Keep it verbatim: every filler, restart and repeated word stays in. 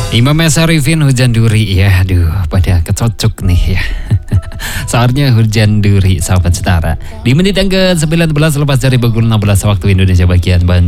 Imam Sarifin hujan duri ya, aduh pada kecocok nih ya. Saatnya hujan duri sahabat setara. Di menit yang ke sembilan belas lepas dari pukul enam belas waktu Indonesia bagian Barat.